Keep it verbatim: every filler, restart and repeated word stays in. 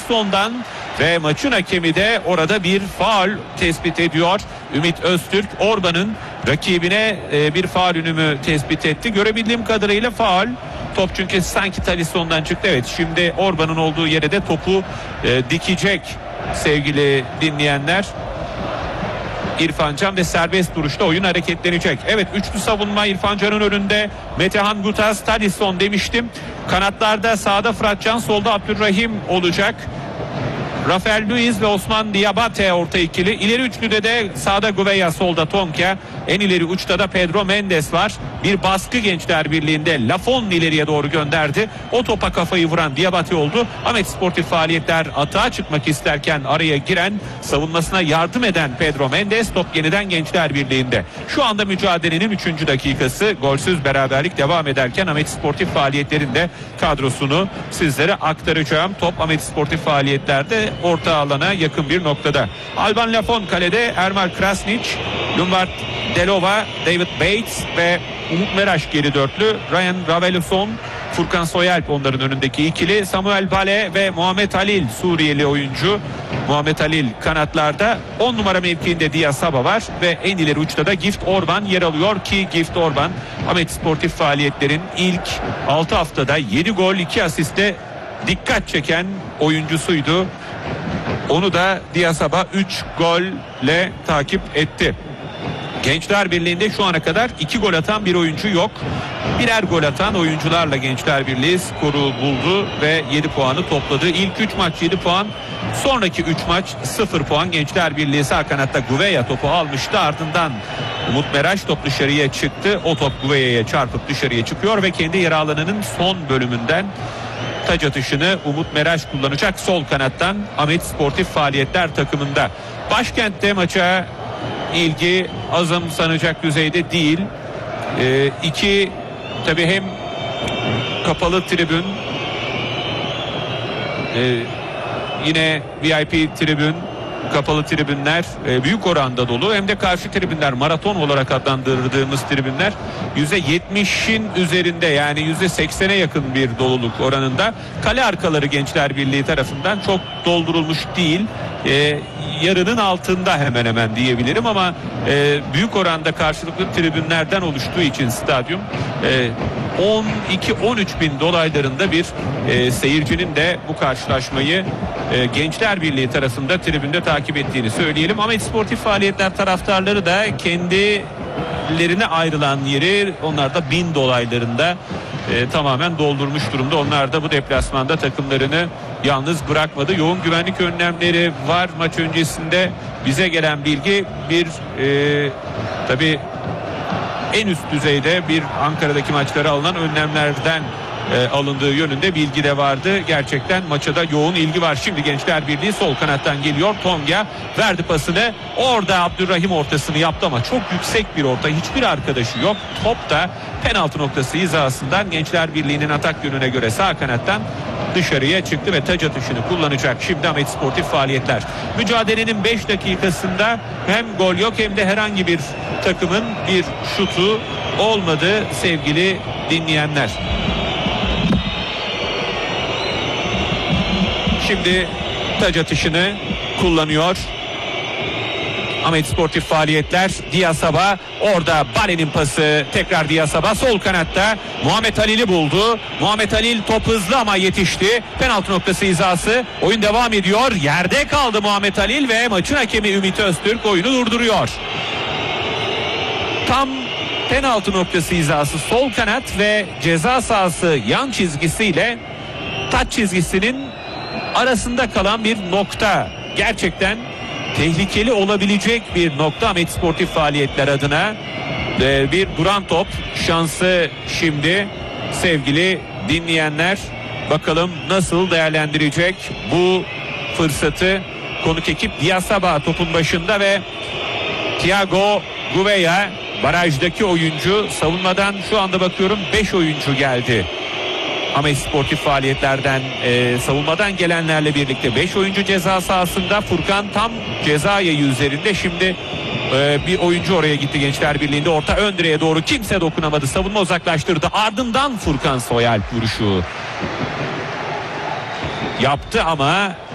Talisson'dan ve maçın hakemi de orada bir faul tespit ediyor. Ümit Öztürk Orban'ın rakibine e, bir faulünü mü tespit etti? Görebildiğim kadarıyla faul. Top çünkü sanki Talisson'dan çıktı. Evet, şimdi Orban'ın olduğu yere de topu e, dikecek sevgili dinleyenler. İrfan Can ve serbest duruşta oyun hareketlenecek. Evet, üçlü savunma İrfan Can'ın önünde. Metehan Gutaz, Talisson demiştim. Kanatlarda sağda Fırat Can, solda Abdurrahim olacak. Rafael Luiz ve Osman Diabate orta ikili. İleri üçlüde de sağda Gouveia, solda Tonka. En ileri uçta da Pedro Mendes var. Bir baskı Gençler Birliği'nde. Lafon ileriye doğru gönderdi. O topa kafayı vuran Diabate oldu. Ahmet Sportif Faaliyetler atağa çıkmak isterken araya giren, savunmasına yardım eden Pedro Mendes. Top yeniden Gençler Birliği'nde. Şu anda mücadelenin üçüncü dakikası. Golsüz beraberlik devam ederken Ahmet Sportif Faaliyetler'in de kadrosunu sizlere aktaracağım. Top Ahmet Sportif Faaliyetler'de orta alana yakın bir noktada. Alban Lafon kalede, Ermal Krasnic, Lombard Delova, David Bates ve Umut Meraş geri dörtlü. Ryan Raveloson, Furkan Soyalp onların önündeki ikili. Samuel Bale ve Muhammed Halil Suriyeli oyuncu. Muhammed Halil kanatlarda. on numara mevkiinde Diasaba var ve en ileri uçta da Gift Orban yer alıyor ki Gift Orban Ahmet Sportif Faaliyetler'in ilk altı haftada yedi gol iki asiste dikkat çeken oyuncusuydu. Onu da Diasaba üç golle takip etti. Gençler Birliği'nde şu ana kadar iki gol atan bir oyuncu yok. Birer gol atan oyuncularla Gençler Birliği skoru buldu ve yedi puanı topladı. İlk üç maç yedi puan. Sonraki üç maç sıfır puan. Gençler Birliği sağ kanatta Gouveia topu almıştı. Ardından Umut Meraş top dışarıya çıktı. O top Gouveia'ya çarpıp dışarıya çıkıyor ve kendi yarı alanının son bölümünden taç atışını Umut Meraş kullanacak sol kanattan Ahmet Sportif Faaliyetler takımında. Başkentte maça ilgi azımsanacak düzeyde değil. Ee, iki tabii hem kapalı tribün, e, yine V I P tribün, kapalı tribünler e, büyük oranda dolu. Hem de karşı tribünler, maraton olarak adlandırdığımız tribünler yüzde yetmişin üzerinde, yani yüzde seksene yakın bir doluluk oranında. Kale arkaları Gençler Birliği tarafından çok doldurulmuş değil. E, yarının altında hemen hemen diyebilirim ama e, büyük oranda karşılıklı tribünlerden oluştuğu için stadyum e, on iki on üç bin dolaylarında bir e, seyircinin de bu karşılaşmayı e, Gençler Birliği tarafında tribünde takip ettiğini söyleyelim. Ahmet Sportif Faaliyetler taraftarları da kendilerine ayrılan yeri, onlar da bin dolaylarında e, tamamen doldurmuş durumda. Onlar da bu deplasmanda takımlarını yalnız bırakmadı. Yoğun güvenlik önlemleri var. Maç öncesinde bize gelen bilgi bir e, tabii en üst düzeyde bir Ankara'daki maçlara alınan önlemlerden e, alındığı yönünde bilgi de vardı. Gerçekten maça da yoğun ilgi var. Şimdi Gençler Birliği sol kanattan geliyor. Tonga verdi pasını. Orada Abdurrahim ortasını yaptı ama çok yüksek bir orta. Hiçbir arkadaşı yok. Top da penaltı noktası hizasından Gençler Birliği'nin atak yönüne göre sağ kanattan dışarıya çıktı ve taç atışını kullanacak şimdi Ahmet Sportif Faaliyetler. Mücadelenin beş dakikasında hem gol yok hem de herhangi bir takımın bir şutu olmadı sevgili dinleyenler. Şimdi taç atışını kullanıyor Ahmet Sportif Faaliyetler. Diasaba, orada Bale'nin pası, tekrar Diasaba sol kanatta Muhammed Halil'i buldu. Muhammed Halil top hızlı ama yetişti. Penaltı noktası hizası. Oyun devam ediyor. Yerde kaldı Muhammed Halil ve maçın hakemi Ümit Öztürk oyunu durduruyor. Tam penaltı noktası hizası sol kanat ve ceza sahası yan çizgisiyle taç çizgisinin arasında kalan bir nokta. Gerçekten tehlikeli olabilecek bir nokta Ahmet Sportif Faaliyetler adına. Ee, bir duran top şansı şimdi sevgili dinleyenler. Bakalım nasıl değerlendirecek bu fırsatı konuk ekip. Diasaba topun başında ve Thiago Gouveia barajdaki oyuncu. Savunmadan şu anda bakıyorum beş oyuncu geldi. Ahmet Sportif Faaliyetlerden e, savunmadan gelenlerle birlikte beş oyuncu ceza sahasında. Furkan tam ceza yayı üzerinde. Şimdi e, bir oyuncu oraya gitti Gençler Birliği'nde. Orta ön direğe doğru kimse dokunamadı. Savunma uzaklaştırdı. Ardından Furkan Soyalp vuruşu yaptı ama